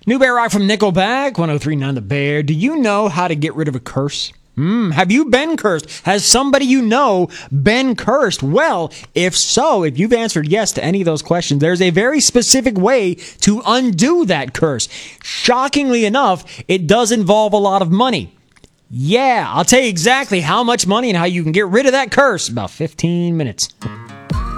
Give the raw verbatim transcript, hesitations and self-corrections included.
New Bear Rock from Nickelback, one oh three point nine The Bear. Do you know how to get rid of a curse? Hmm, have you been cursed? Has somebody you know been cursed? Well, if so, if you've answered yes to any of those questions, there's a very specific way to undo that curse. Shockingly enough, it does involve a lot of money. Yeah, I'll tell you exactly how much money and how you can get rid of that curse in about fifteen minutes.